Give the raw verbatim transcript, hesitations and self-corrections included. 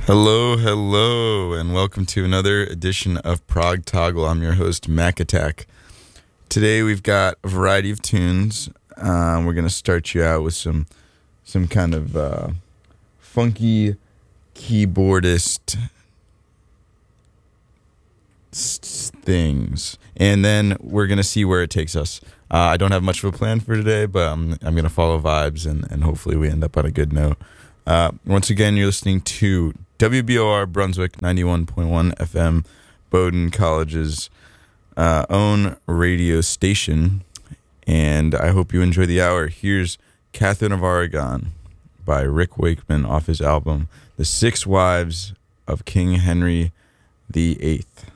Hello, hello, and welcome to another edition of Prog Toggle. I'm your host, Mac Attack. Today we've got a variety of tunes. Um, we're going to start you out with some some kind of uh, funky keyboardist s- things. And then we're going to see where it takes us. Uh, I don't have much of a plan for today, but I'm, I'm going to follow vibes, and, and hopefully we end up on a good note. Uh, once again, you're listening to W B O R Brunswick ninety-one point one F M, Bowdoin College's uh, own radio station, and I hope you enjoy the hour. Here's Catherine of Aragon by Rick Wakeman off his album The Six Wives of King Henry the Eighth.